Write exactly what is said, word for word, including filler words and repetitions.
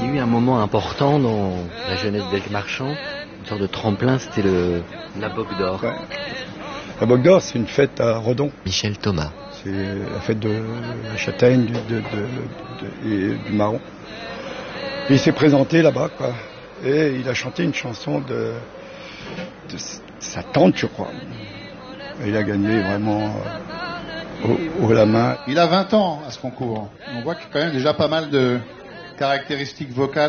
eu un moment important dans la jeunesse d'Elk Marchand, une sorte de tremplin, c'était le, la Boque d'Or. Ouais. La Boque d'Or, c'est une fête à Redon. Michel Thomas. C'est la fête de la châtaigne, du, de, de, de, et du marron. Et il s'est présenté là-bas, quoi. Et il a chanté une chanson de, de sa tante, je crois. Et il a gagné vraiment euh, au, au la main. Il a vingt ans à ce concours. On voit qu'il y a quand même déjà pas mal de caractéristiques vocales.